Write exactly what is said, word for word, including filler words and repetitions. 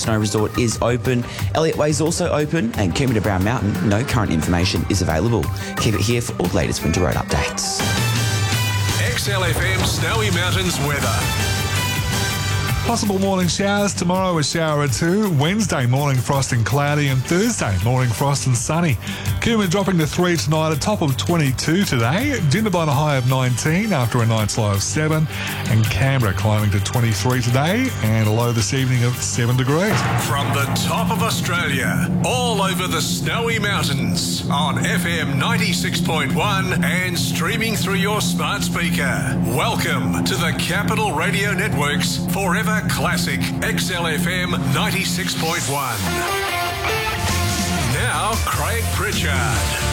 Snow Resort is open. Elliott Way is also open, and Coombe to Brown Mountain, no current information is available. Keep it here for all the latest winter road updates. X L F M Snowy Mountains weather. Possible morning showers tomorrow, a shower or two. Wednesday morning frost and cloudy, and Thursday morning frost and sunny. Coombe dropping to three tonight, a top of twenty-two today. Jindabyne a high of nineteen after a night's low of seven. And Canberra climbing to twenty-three today and a low this evening of seven degrees. From the top of Australia, all over the Snowy Mountains, on F M ninety-six point one and streaming through your smart speaker. Welcome to the Capital Radio Network's Forever Classic X L F M ninety-six point one. Now, Craig Pritchard.